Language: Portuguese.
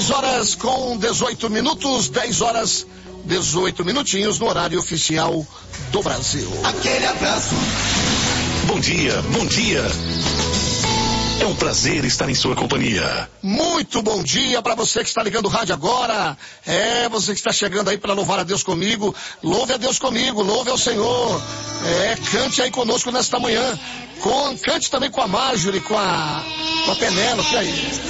10h18, 10h18 no horário oficial do Brasil. Aquele abraço. Bom dia, bom dia. É um prazer estar em sua companhia. Muito bom dia para você que está ligando o rádio agora. Você que está chegando aí para louvar a Deus comigo. Louve a Deus comigo, louve ao Senhor. Cante aí conosco nesta manhã. Cante também com a Marjorie, com a Penélope aí.